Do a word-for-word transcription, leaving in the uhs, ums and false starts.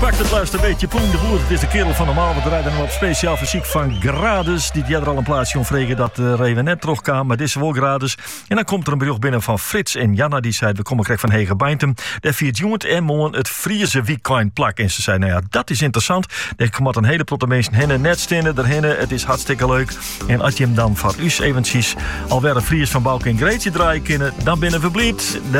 Pakt het luister een beetje Poen de Boer. Het is de kerel van normaal. We draaien hem op speciaal fysiek van Grades. Die had er al een plaatsje omvregen dat uh, Reven net terugkwam. Maar dit is wel Grades. En dan komt er een bericht binnen van Frits en Janna. Die zei, we komen krijg van Hege Beintem. Daar viert jongen en morgen het Friese weekend plak. En ze zei, nou ja, dat is interessant. Er komt een hele plotte mensen hennen net stinnen. Daarheen, het is hartstikke leuk. En als je hem dan van us eventjes alweer een Fries van Bouke en Greetje draaien kunnen, dan binnen we blied. De